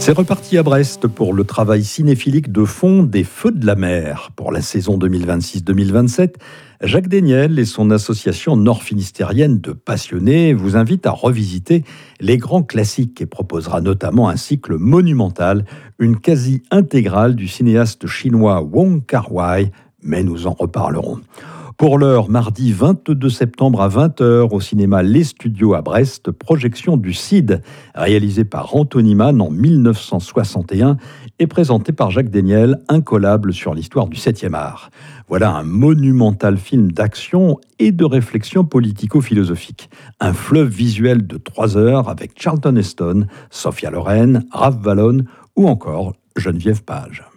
C'est reparti à Brest pour le travail cinéphilique de fond des Feux de la mer. Pour la saison 2026-2027, Jacques Desniel et son association nord-finistérienne de passionnés vous invitent à revisiter les grands classiques et proposera notamment un cycle monumental, une quasi-intégrale du cinéaste chinois Wong Kar-wai, mais nous en reparlerons. Pour l'heure, mardi 22 septembre à 20h au cinéma Les Studios à Brest, projection du Cid, réalisé par Anthony Mann en 1961 et présenté par Jacques Desniel, incollable sur l'histoire du 7e art. Voilà un monumental film d'action et de réflexion politico-philosophique. Un fleuve visuel de 3 heures avec Charlton Heston, Sophia Loren, Raph Vallone ou encore Geneviève Page.